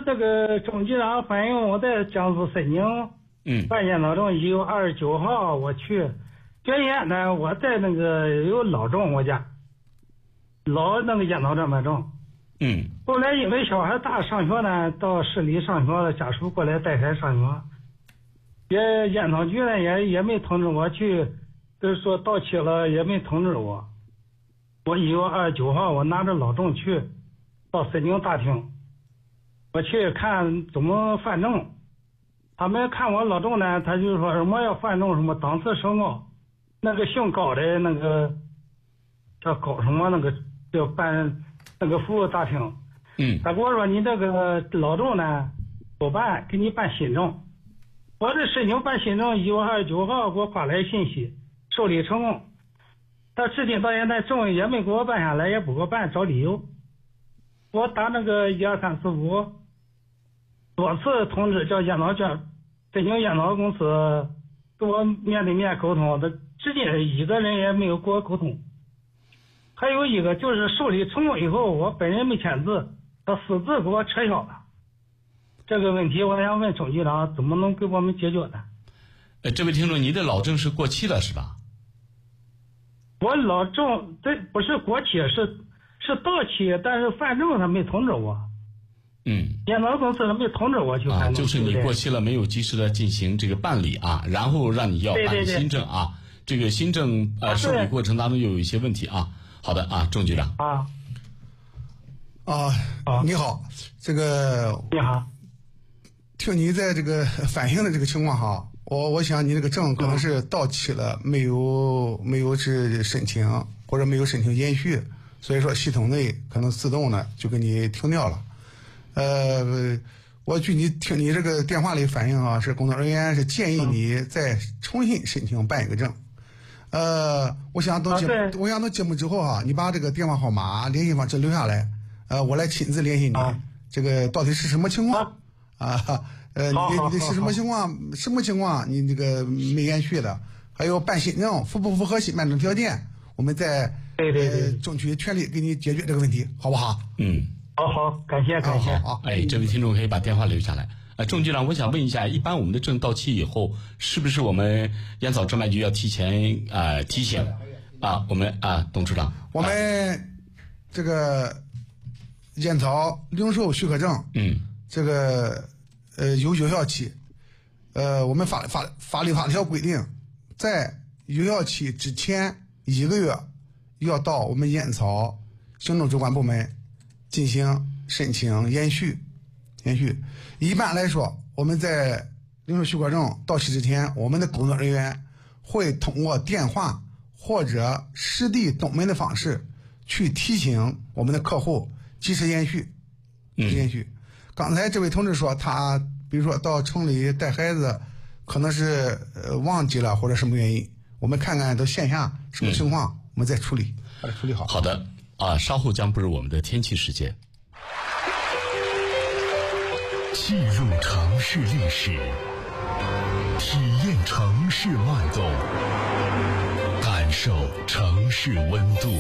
这个中级长反映我在江苏申宁办烟草证，1月29号我去捐烟呢，我在那个有老郑我家老那个烟草证办证。后来因为小孩大上学呢，到市里上学了，家属过来带孩上学，烟草局呢也没通知我去，就是说到期了也没通知我。我1月29号我拿着老郑去到申宁大厅，我去看怎么办证。他们看我老郑呢，他就说什么要办证什么档次升高，那个姓高的那个叫高什么那个要办那个服务大厅。他跟我说你这个老郑呢不办，给你办新证。我这申请办新证1月29号给我发来信息，受理成功。但至今到现在证也没给我办下来，也不给我办，找理由。我打那个12345多次通知叫烟草局申请烟草公司跟我面对面沟通，至今一个人也没有跟我沟通。还有一个就是受理成功以后，我本人没签字，他私自给我撤销了。这个问题我想问钟局长怎么能给我们解决呢？ 这位听众，您的老证是过期了是吧？ 我老证这不是过期，是到期，但是办证他没通知我。烟草公司他没通知我去办证。 就是你过期了，没有及时的进行这个办理啊，然后让你要办新证啊。这个新证受理过程当中又有一些问题啊。好的啊，钟局长。 你好，这个你好， 听你在这个反映的这个情况哈，我想你这个证可能是到期了，没有是申请或者没有申请延续，所以说系统内可能自动呢就给你停掉了。我据你听你这个电话里反映啊，是工作人员是建议你再重新申请办一个证。我想等节目之后啊，你把这个电话号码、联系方式留下来，我来亲自联系你。这个到底是什么情况你的是什么情况？什么情况？你这个没延续的，还有办新证符不符合新办证条件？我们再争取全力给你解决这个问题，好不好？ 好，感谢。 好， 这位听众可以把电话留下来。钟局长，我想问一下，一般我们的证到期以后，是不是我们烟草专卖局要提前提醒我们董处长， 我们这个烟草零售许可证，这个有有效期，我们法律法条规定，在有效期之前1个月要到我们烟草行政主管部门进行申请延续。一般来说，我们在零售许可证到期之前，我们的工作人员会通过电话或者实地登门的方式去提醒我们的客户及时延续。刚才这位同志说他比如说到城里带孩子，可能是忘记了或者什么原因，我们看看到线下什么情况，我们再处理，把它处理好。 好的稍后将步入我们的天气时间。 记录城市历史，体验城市脉动，感受城市温度。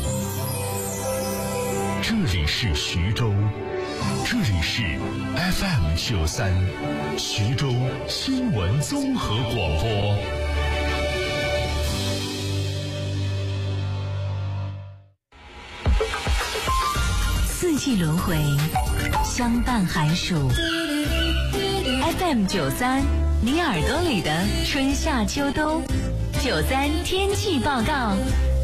这里是徐州，这里是 FM93 徐州新闻综合广播。 四季轮回，相伴寒暑。FM93，你耳朵里的春夏秋冬。93天气报告。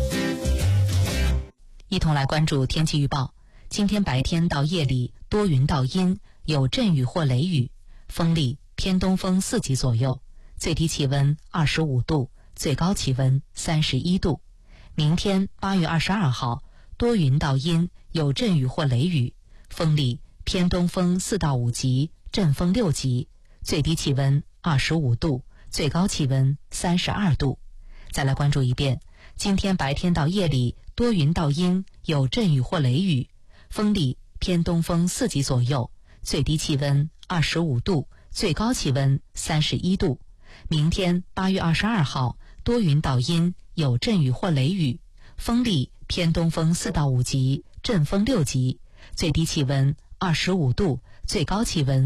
一同来关注天气预报。今天白天到夜里多云到阴，有阵雨或雷雨，风力偏东风4级左右，最低气温25度，最高气温31度。明天8月22号，多云到阴，有阵雨或雷雨，风力偏东风4到5级，阵风6级，最低气温25度，最高气温32度。再来关注一遍，今天白天到夜里多云到阴，有阵雨或雷雨，风力偏东风4级左右，最低气温25度，最高气温31度。明天8月22号，多云到阴，有阵雨或雷雨，风力偏东风4到5级，阵风6级，最低气温25度，最高气温